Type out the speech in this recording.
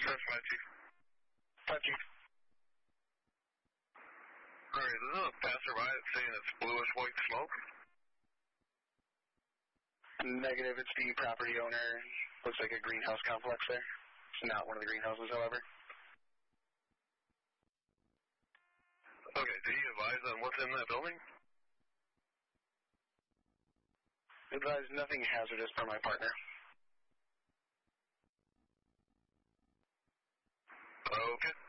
That's my Chief. Five, Chief. Alright, there's a passerby that's saying it's bluish white smoke. Negative, it's the property owner. Looks like a greenhouse complex there. It's not one of the greenhouses, however. Okay, did you advise on what's in that building? Advise nothing hazardous per my partner. Okay.